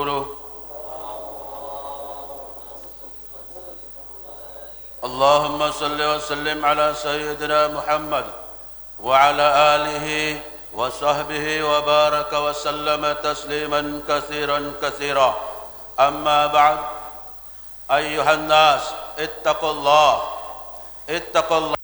اللهم صل وسلم على سيدنا محمد وعلى آله وصحبه وبارك وسلم تسليما كثيرا كثيرا. أما بعد، أيها الناس اتقوا الله